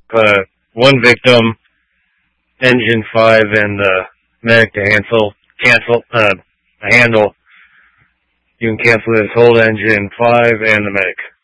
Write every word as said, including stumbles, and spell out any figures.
uh, one victim, engine five, and the medic to cancel, cancel, uh, handle. You can cancel this whole engine five and the medic.